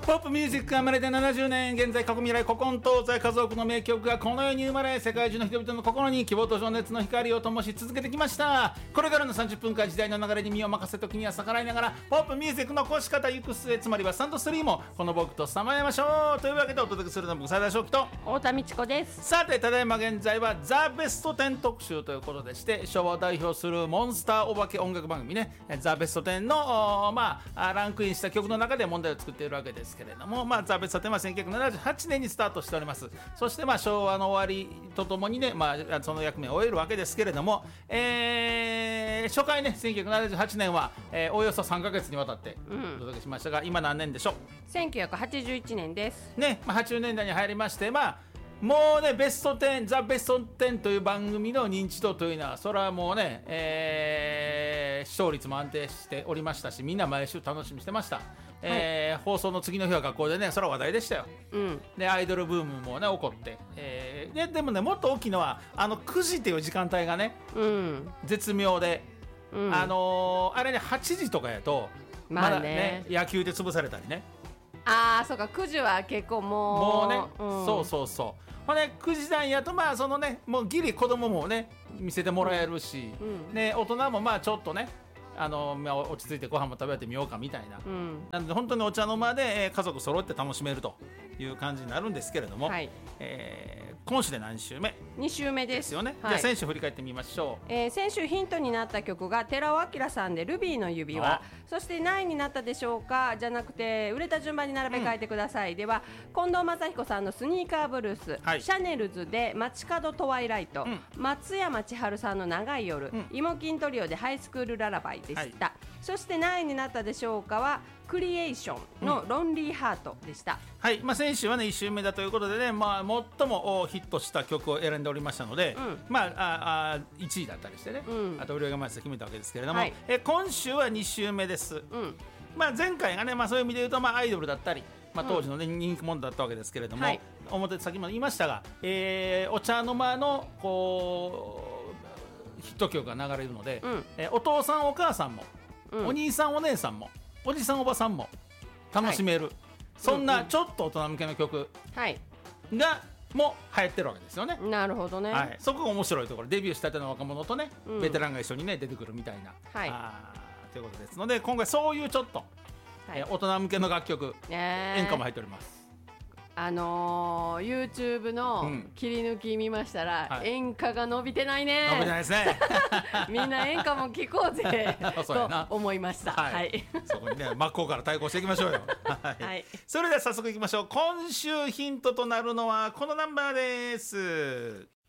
ポップミュージックが生まれて70年、現在過去未来古今東西数多くの名曲がこの世に生まれ、世界中の人々の心に希望と情熱の光を灯し続けてきました。これからの30分間、時代の流れに身を任せ、時には逆らいながらポップミュージックの越し方行く末、つまりはサンド3もこの僕とさまやましょうというわけでお届けするのは僕、斉田正樹と太田美智子です。 さて、ただいま現在はザ・ベスト10特集ということでして、昭和を代表するモンスターお化け音楽番組ね、ザ・ベスト10のランクインした曲の中で問題を作っているわけですけれども、ザ・ベスト10は1978年にスタートしております。そして昭和の終わりとともにね、その役目を終えるわけですけれども、初回ね、1978年は、およそ3ヶ月にわたってお届けしましたが、今何年でしょう。 1981年ですね。80年代に入りまして、もうね、ベスト10、ザ・ベスト10という番組の認知度というのは、それはもうね、視聴率も安定しておりましたし、みんな毎週楽しみにしてました。放送の次の日は学校でね、それは話題でしたよ。で、アイドルブームもね、起こって。でもね、もっと大きいのは、9時っていう時間帯がね、絶妙で、あれね、8時とかやと、まだね、野球で潰されたりね。 そうか、9時は結構もうね、そうほんで9時台やとそのね、もうギリ子供もね見せてもらえるし、ね、大人もちょっとね落ち着いてご飯も食べてみようかみたいな、なので本当にお茶の間で、家族揃って楽しめるという感じになるんですけれども、今週で何週目 2週目ですよね。じゃあ先週振り返ってみましょう。先週ヒントになった曲が寺尾明さんでルビーの指輪、そして何位になったでしょうかじゃなくて売れた順番に並べ替えてください。では近藤正彦さんのスニーカーブルース、シャネルズで街角トワイライト、松山千春さんの長い夜、イモキントリオでハイスクールララバイでした。そして何位になったでしょうかはクリエーションのロンリーハートでした。 先週はね1週目だということでね、最もヒットした曲を選んでおりましたので、1位だったりしてね、あと売り上げまで決めたわけですけれども、今週は2週目です。前回がね、そういう意味で言うと、アイドルだったり、当時の、ね、人気者だったわけですけれども、表先も言いましたが、お茶の間のヒット曲が流れるので、お父さんお母さんも、お兄さんお姉さんもおじさんおばさんも楽しめる、そんなちょっと大人向けの曲がもう流行ってるわけですよね。 なるほどね、 そこが面白いところ、デビューしたての若者とね、ベテランが一緒にね出てくるみたいな、ということですので、今回そういうちょっと、大人向けの楽曲、演歌も入っております。 YouTube の切り抜き見ましたら、演歌が伸びてないね。 伸びてないですね。 みんな演歌も聴こうぜと思いました。 そこにね、真っ向から対抗していきましょうよ。それでは早速いきましょう。今週ヒントとなるのはこのナンバーです。